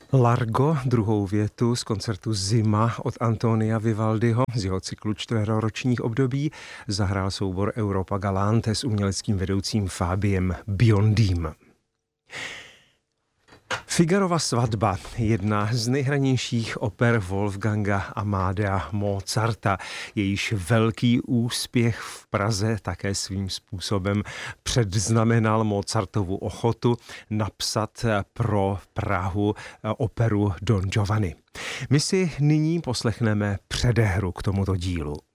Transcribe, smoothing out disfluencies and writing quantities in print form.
Largo, druhou větu z koncertu Zima od Antonia Vivaldiho z jeho cyklu 4ročních období, zahrál soubor Europa Galante s uměleckým vedoucím Fabiem Biondím. Figarova svatba, jedna z nejhranějších oper Wolfganga Amadea Mozarta. Jejíž velký úspěch v Praze také svým způsobem předznamenal Mozartovu ochotu napsat pro Prahu operu Don Giovanni. My si nyní poslechneme předehru k tomuto dílu.